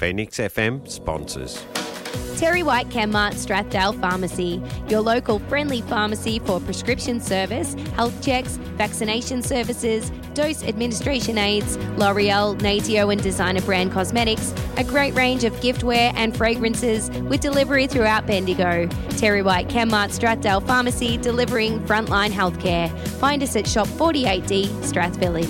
Phoenix FM sponsors. Terry White Chemmart Strathdale Pharmacy, your local friendly pharmacy for prescription service, health checks, vaccination services, dose administration aids, L'Oreal, Natio and designer brand cosmetics, a great range of giftware and fragrances with delivery throughout Bendigo. Terry White Chemmart Strathdale Pharmacy, delivering frontline healthcare. Find us at Shop 48D, Strath Village.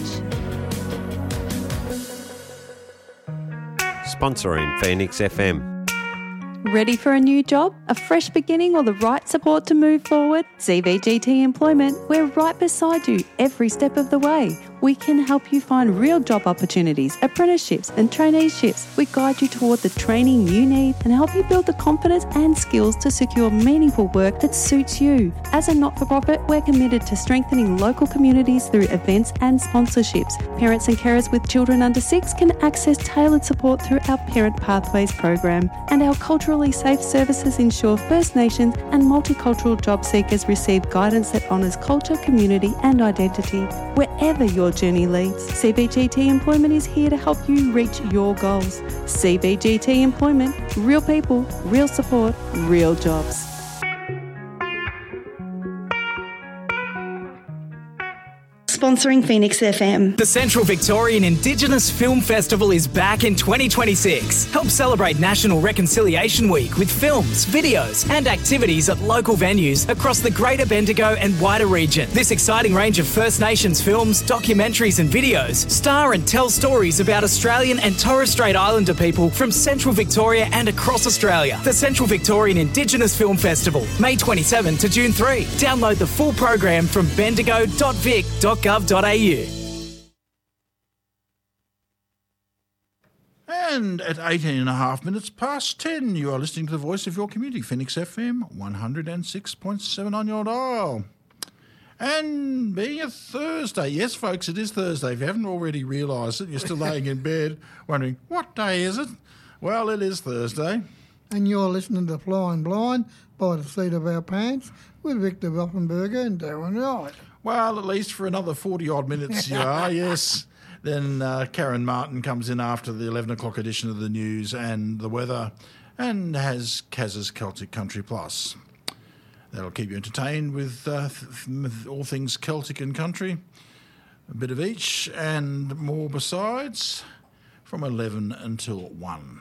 Sponsoring Phoenix FM. Ready for a new job, a fresh beginning or the right support to move forward? CVGT Employment, we're right beside you every step of the way. We can help you find real job opportunities, apprenticeships and traineeships. We guide you toward the training you need and help you build the confidence and skills to secure meaningful work that suits you. As a not-for-profit, we're committed to strengthening local communities through events and sponsorships. Parents and carers with children under 6 can access tailored support through our Parent Pathways program, and our culturally safe services ensure First Nations and multicultural job seekers receive guidance that honours culture, community and identity. Wherever your journey leads, CVGT Employment is here to help you reach your goals. CVGT Employment, real people, real support, real jobs. Sponsoring Phoenix FM. The Central Victorian Indigenous Film Festival is back in 2026. Help celebrate National Reconciliation Week with films, videos and activities at local venues across the Greater Bendigo and wider region. This exciting range of First Nations films, documentaries and videos star and tell stories about Australian and Torres Strait Islander people from Central Victoria and across Australia. The Central Victorian Indigenous Film Festival, May 27 to June 3. Download the full program from bendigo.vic.gov.au. And at 18 and a half minutes past 10, you are listening to the voice of your community, Phoenix FM 106.7 on your dial. And being a Thursday, yes, folks, it is Thursday. If you haven't already realised it, you're still laying in bed wondering, what day is it? Well, it is Thursday. And you're listening to Flying Blind by the seat of our pants with Victor Buffenberger and Darren Wright. Well, at least for another 40-odd minutes you are, yes. Then Karen Martin comes in after the 11 o'clock edition of the news and the weather and has Kaz's Celtic Country Plus. That'll keep you entertained with all things Celtic and country, a bit of each and more besides, from 11 until 1.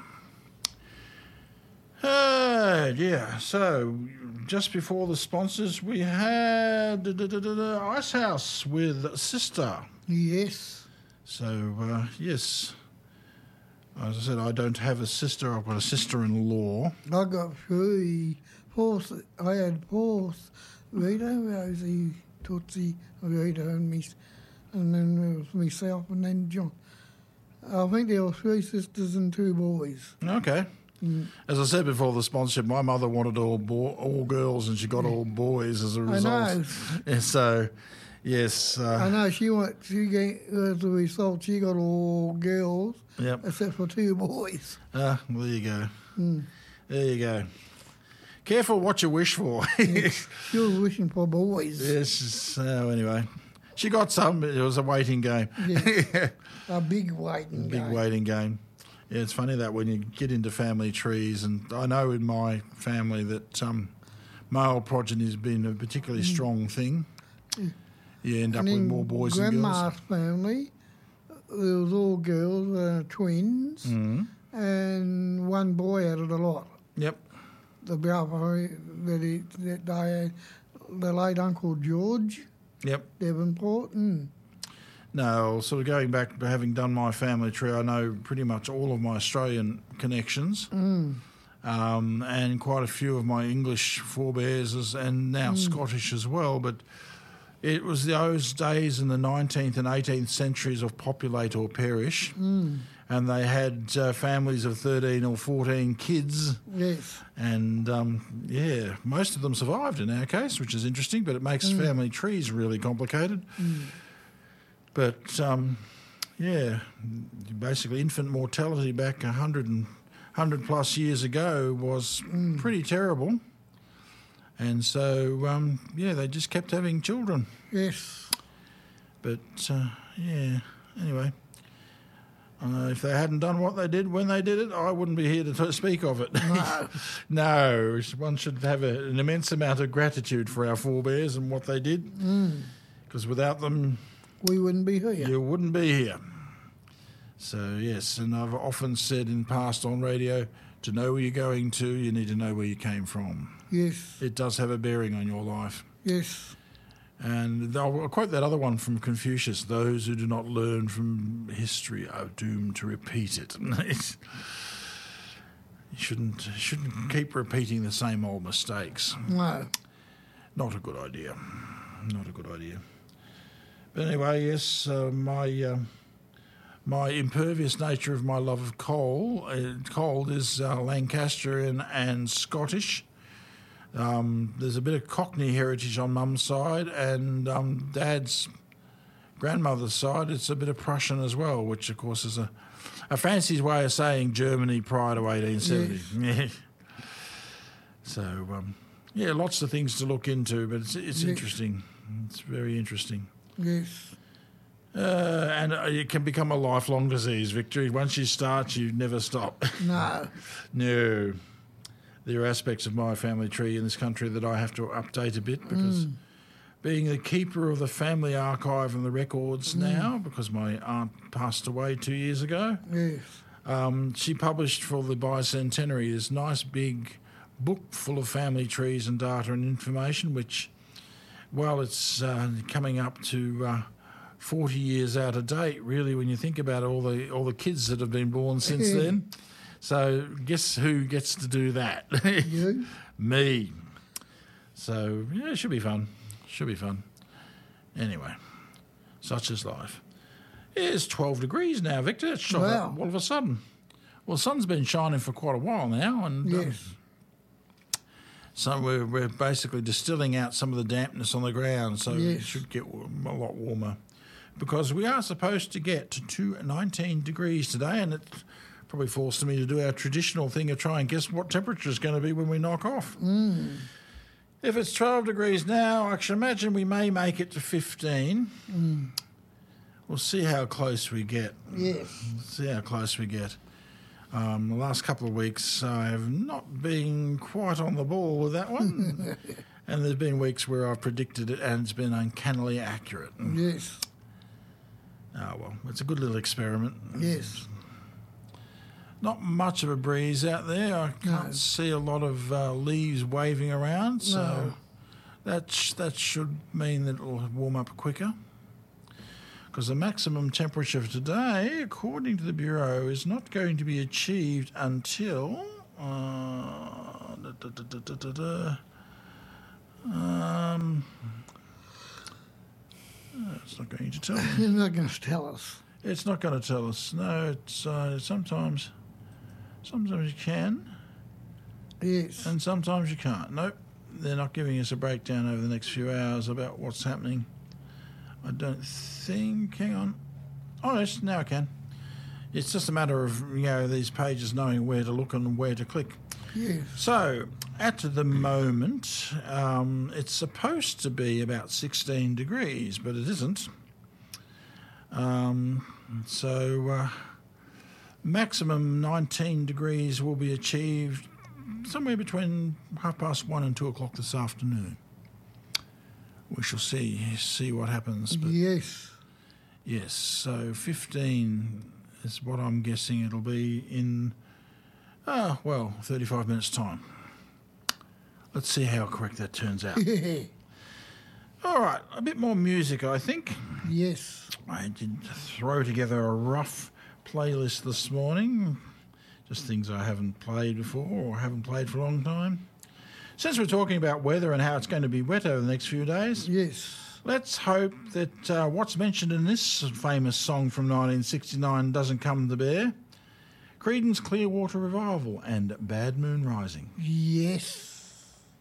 So just before the sponsors, we had Ice House with Sister. Yes. So, yes. As I said, I don't have a sister. I've got a sister-in-law. I got three. I had fourth, Rita, Rosie, Tootsie, Rita, and then there was myself, and then John. I think there were 3 sisters and 2 boys. Okay. As I said before the sponsorship, my mother wanted all girls and she got all boys as a result. I know. Yeah, so, yes. I know, as a result, she got all girls, except for 2 boys. There you go. There you go. Careful what you wish for. She was wishing for boys. Yes, so anyway. She got some, it was a waiting game. Yeah. A big waiting game. Big waiting game. Yeah, it's funny that when you get into family trees, and I know in my family that male progeny has been a particularly strong thing. You end up with more boys and girls. Grandma's family, there was all girls, twins, and one boy out of the lot. Yep. The brother that they had, the late Uncle George. Yep. Devonport. No, sort of going back, having done my family tree, I know pretty much all of my Australian connections and quite a few of my English forebears and now Scottish as well. But it was those days in the 19th and 18th centuries of populate or perish, and they had families of 13 or 14 kids. Yes. And, most of them survived in our case, which is interesting, but it makes family trees really complicated. But, basically infant mortality back 100 plus years ago was pretty terrible. And so, they just kept having children. Yes. But, anyway. If they hadn't done what they did when they did it, I wouldn't be here to speak of it. No. No, one should have an immense amount of gratitude for our forebears and what they did, because without them, We wouldn't be here. you wouldn't be here. So, yes, and I've often said in the past on radio, to know where you're going to, you need to know where you came from. Yes, It does have a bearing on your life. yes, And I'll quote that other one from Confucius, those who do not learn from history are doomed to repeat it. You shouldn't keep repeating the same old mistakes. no. Not a good idea. Not a good idea. But anyway, yes, my impervious nature of my love of cold is Lancastrian and Scottish. There's a bit of Cockney heritage on Mum's side, and Dad's grandmother's side, it's a bit of Prussian as well, which of course is a fancy way of saying Germany prior to 1870. Yeah. So, yeah, lots of things to look into, but it's interesting. It's very interesting. Yes, And it can become a lifelong disease, Victor. Once you start, you never stop. no. No. There are aspects of my family tree in this country that I have to update a bit because being the keeper of the family archive and the records now, because my aunt passed away 2 years ago, Yes, she published for the bicentenary this nice big book full of family trees and data and information, which, well, it's coming up to 40 years out of date, really, when you think about all the kids that have been born since then. So guess who gets to do that? you. Me. So, yeah, it should be fun. Should be fun. Anyway, such is life. It's 12 degrees now, Victor. It's shot up Wow. all of a sudden. Well, the sun's been shining for quite a while now, and Yes, so we're basically distilling out some of the dampness on the ground, so it Yes. should get a lot warmer. Because we are supposed to get to 19 degrees today, and it's probably forced me to do our traditional thing of try and guess what temperature is going to be when we knock off. If it's 12 degrees now, I can imagine we may make it to 15. We'll see how close we get. yes. See how close we get. The last couple of weeks, I have not been quite on the ball with that one. And there's been weeks where I've predicted it and it's been uncannily accurate. Yes, Oh, well, it's a good little experiment. yes. Not much of a breeze out there. I can't see a lot of leaves waving around, so that should mean that it'll warm up quicker. Because the maximum temperature of today, according to the Bureau, is not going to be achieved until... it's not going to tell me. You're not going to tell us. It's not going to tell us. No, it's sometimes you can, Yes, and sometimes you can't. Nope, they're not giving us a breakdown over the next few hours about what's happening. I don't think. Hang on. Oh, yes, now I can. It's just a matter of these pages knowing where to look and where to click. yes. So at the moment, it's supposed to be about 16 degrees, but it isn't. So maximum 19 degrees will be achieved somewhere between 1:30 and 2 o'clock this afternoon. We shall see what happens. But Yes, yes, so 15 is what I'm guessing it'll be in, 35 minutes' time. Let's see how correct that turns out. All right, a bit more music, I think. yes. I did throw together a rough playlist this morning, just things I haven't played before or haven't played for a long time. Since we're talking about weather and how it's going to be wet over the next few days, Yes. let's hope that what's mentioned in this famous song from 1969 doesn't come to bear. Creedence Clearwater Revival and Bad Moon Rising. Yes.